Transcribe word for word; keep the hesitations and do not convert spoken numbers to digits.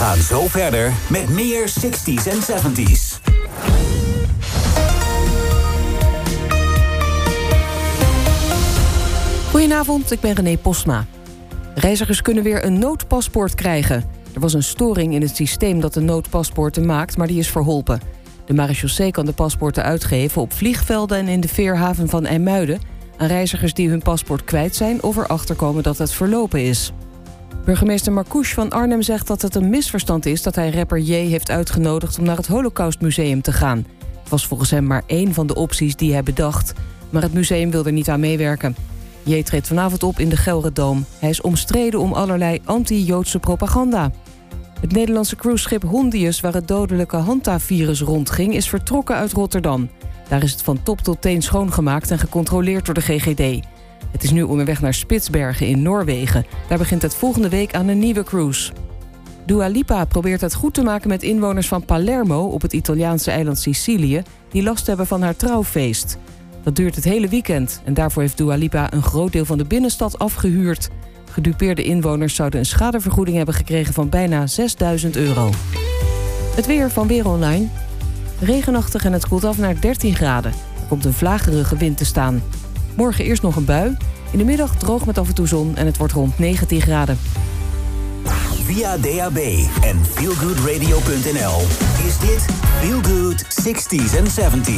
gaan zo verder met meer zestig's en zeventig's. Goedenavond, ik ben René Postma. Reizigers kunnen weer een noodpaspoort krijgen. Er was een storing in het systeem dat de noodpaspoorten maakt, maar die is verholpen. De marechaussee kan de paspoorten uitgeven op vliegvelden en in de veerhaven van IJmuiden aan reizigers die hun paspoort kwijt zijn of erachter komen dat het verlopen is. Burgemeester Marcouch van Arnhem zegt dat het een misverstand is dat hij rapper J heeft uitgenodigd om naar het Holocaustmuseum te gaan. Het was volgens hem maar één van de opties die hij bedacht, maar het museum wil er niet aan meewerken. J treedt vanavond op in de Gelredome. Hij is omstreden om allerlei anti-Joodse propaganda. Het Nederlandse cruiseschip Hondius, waar het dodelijke Hanta-virus rondging, is vertrokken uit Rotterdam. Daar is het van top tot teen schoongemaakt en gecontroleerd door de G G D. Het is nu onderweg naar Spitsbergen in Noorwegen. Daar begint het volgende week aan een nieuwe cruise. Dua Lipa probeert het goed te maken met inwoners van Palermo op het Italiaanse eiland Sicilië die last hebben van haar trouwfeest. Dat duurt het hele weekend en daarvoor heeft Dua Lipa een groot deel van de binnenstad afgehuurd. Gedupeerde inwoners zouden een schadevergoeding hebben gekregen van bijna zesduizend euro. Het weer van Weer Online. Regenachtig en het koelt af naar dertien graden. Er komt een vlagerige wind te staan. Morgen eerst nog een bui. In de middag droog met af en toe zon en het wordt rond negentien graden. Via D A B en feelgoodradio punt n l is dit Feel Good zestig's en zeventig's.